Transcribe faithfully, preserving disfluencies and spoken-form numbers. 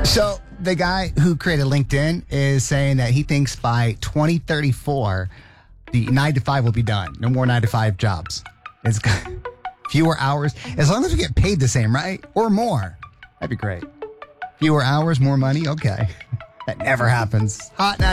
So the guy who created LinkedIn is saying that he thinks by twenty thirty-four, the nine to five will be done. No more nine to five jobs. It's fewer hours. As long as we get paid the same, right? Or more. That'd be great. Fewer hours, more money. Okay. That never happens. Hot